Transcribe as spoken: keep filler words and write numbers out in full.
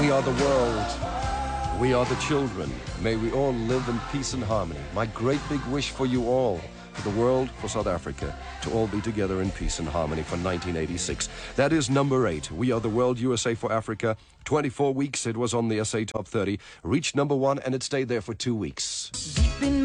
We are the world. We are the children. May we all live in peace and harmony. My great big wish for you all, for the world, for South Africa, to all be together in peace and harmony for nineteen eighty-six. That is number eight. We Are the World, U S A for Africa. twenty-four weeks it was on the S A Top thirty. Reached number one and it stayed there for two weeks.